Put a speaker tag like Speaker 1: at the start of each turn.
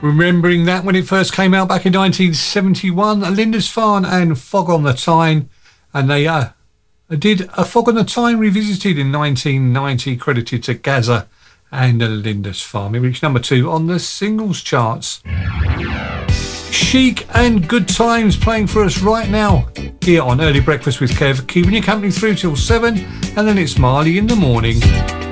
Speaker 1: Remembering that when it first came out back in 1971, Lindisfarne and Fog on the Tyne, and they did a Fog on the Tyne revisited in 1990, credited to Gaza and Lindisfarne. It reached number 2 on the singles charts. Chic and Good Times playing for us right now here on Early Breakfast with Kev, keeping you company through till 7, and then it's Marley in the morning.